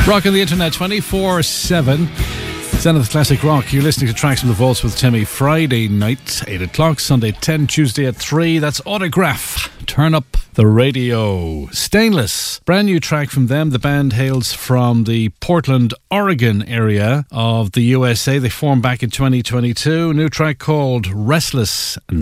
Rocking the internet 24/7. Zenith Classic Rock. You're listening to Tracks from the Vaults with Timmy. Friday night, 8 o'clock. Sunday 10. Tuesday at 3. That's Autograph. Turn up the radio. Stainless. Brand new track from them. The band hails from the Portland, Oregon area of the USA. They formed back in 2022. New track called Restless